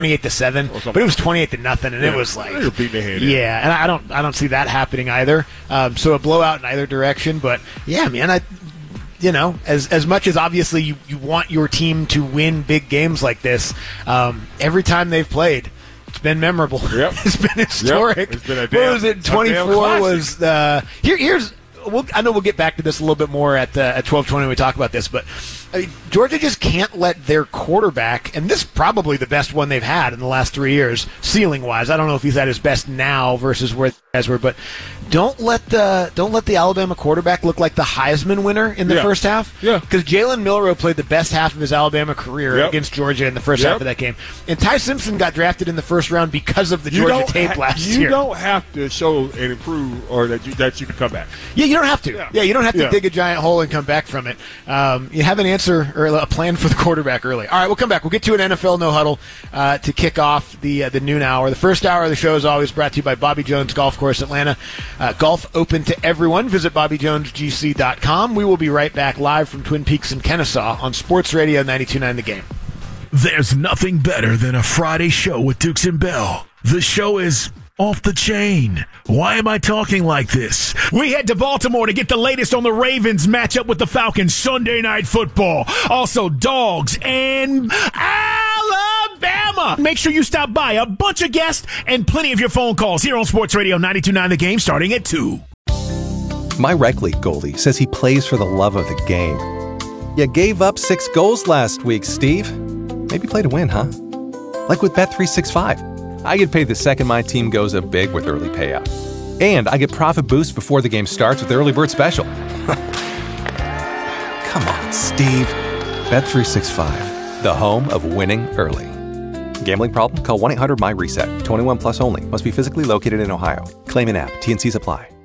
28-7, but it was 28-0, and it was like, they were beating their head yeah, and I don't see that happening either. So a blowout in either direction, but yeah, man, as much as obviously you want your team to win big games like this, every time they've played, it's been memorable. Yep. It's been historic. Yep. It's been a what was it? 24 was here's. I know we'll get back to this a little bit more at 12:20 when we talk about this, but Georgia just can't let their quarterback, and this is probably the best one they've had in the last 3 years, ceiling-wise. I don't know if he's at his best now versus where guys were, but don't let the Alabama quarterback look like the Heisman winner in the first half. Yeah. Because Jalen Milroe played the best half of his Alabama career against Georgia in the first half of that game, and Ty Simpson got drafted in the first round because of the Georgia tape last year. You don't have to show and improve, or that you can come back. Yeah, you don't have to. Yeah, you don't have to dig a giant hole and come back from it. You have an answer or a plan for the quarterback early. All right, we'll come back. We'll get to an NFL No Huddle to kick off the noon hour. The first hour of the show is always brought to you by Bobby Jones Golf Course Atlanta. Golf open to everyone. Visit BobbyJonesGC.com. We will be right back live from Twin Peaks and Kennesaw on Sports Radio 92.9 The Game. There's nothing better than a Friday show with Dukes and Bell. The show is off the chain. Why am I talking like this? We head to Baltimore to get the latest on the Ravens matchup with the Falcons Sunday Night Football. Also, dogs and Alabama. Make sure you stop by. A bunch of guests and plenty of your phone calls here on Sports Radio 92.9 The Game starting at 2. My rec league goalie says he plays for the love of the game. You gave up 6 goals last week, Steve. Maybe play to win, huh? Like with Bet365. I get paid the second my team goes up big with early payout. And I get profit boost before the game starts with the Early Bird Special. Come on, Steve. Bet365, the home of winning early. Gambling problem? Call 1-800-MY-RESET. 21 plus only. Must be physically located in Ohio. Claim in app. T&Cs apply.